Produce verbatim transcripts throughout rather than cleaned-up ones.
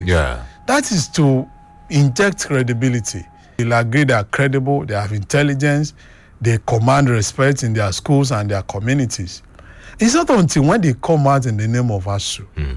Yeah. That is to inject credibility. They'll agree they are credible, they have intelligence, they command respect in their schools and their communities. It's not until when they come out in the name of ASUU. Mm.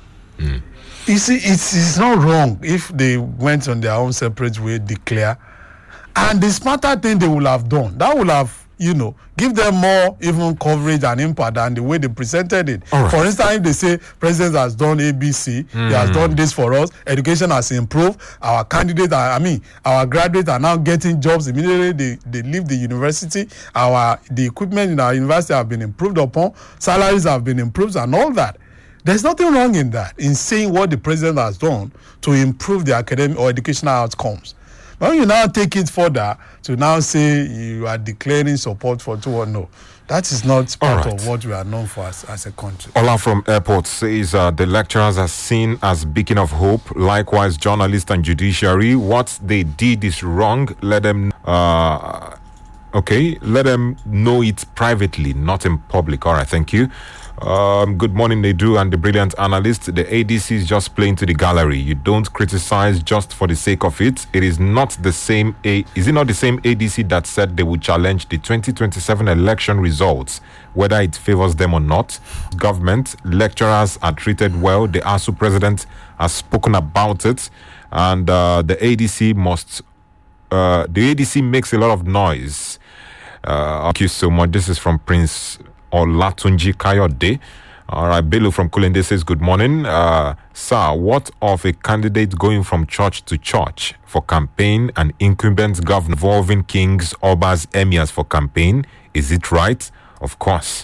Mm. You see, it's, it's not wrong if they went on their own separate way, declare. And the smarter thing they will have done, that will have, you know, give them more even coverage and impact than the way they presented it. Right. For instance, if they say president has done A B C, Mm. he has done this for us, education has improved, our candidates are, I mean, our graduates are now getting jobs immediately they, they leave the university, our the equipment in our university have been improved upon, salaries have been improved and all that. There's nothing wrong in that, in saying what the president has done to improve the academic or educational outcomes. When you now take it further to now say you are declaring support for two or no, that is not part right. of what we are known for as, as a country. Ola from Airport says uh, the lecturers are seen as beacon of hope. Likewise, journalists and judiciary, what they did is wrong. Let them, uh, okay, let them know it privately, not in public. All right, thank you. Um, good morning, Nedu and the brilliant analyst. The A D C is just playing to the gallery. You don't criticize just for the sake of it. It is not the same. A- is it not the same A D C that said they would challenge the twenty twenty-seven election results, whether it favors them or not? Government lecturers are treated well. The ASUU president has spoken about it, and uh, the A D C must. Uh, the A D C makes a lot of noise. Uh, thank you so much. This is from Prince Olatunji Kayode. All right, Bello from Kulende says, good morning. Uh, sir, what of a candidate going from church to church for campaign and incumbent governor involving kings, obas, emirs for campaign? Is it right? Of course.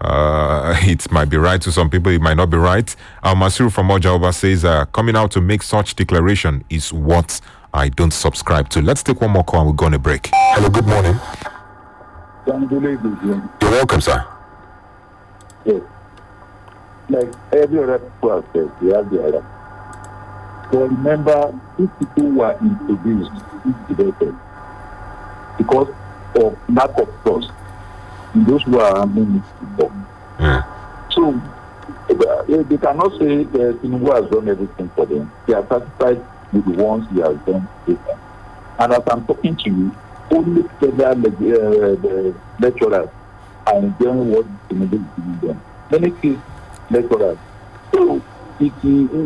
Uh, it might be right to some people, it might not be right. Al Masiru from Ojaoba says, uh, coming out to make such declaration is what I don't subscribe to. Let's take one more call and we'll go on a break. Hello, good morning. You're welcome, sir. Yes. Like every other people have said, we have the other. But remember, these people were introduced, incubated, because of lack of trust in those who are handling it before. Mm. So, they, they cannot say uh, Tinubu has done everything for them. They are satisfied with the ones he has done with them. And as I'm talking to you, only federal uh, the lecturers are enjoying what Tinubu is giving them. Many kids lecturers. So, it is